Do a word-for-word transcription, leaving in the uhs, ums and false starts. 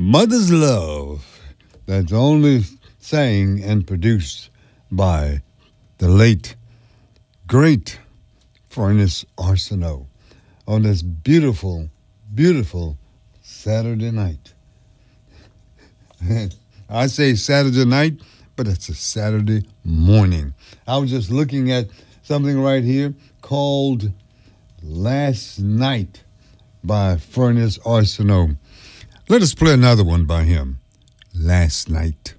Mother's Love. That's only sang and produced by the late, great Furnace Arsenault on this beautiful, beautiful Saturday night. I say Saturday night, but it's a Saturday morning. I was just looking at something right here called Last Night by Furnace Arsenault. Let us play another one by him. Last Night.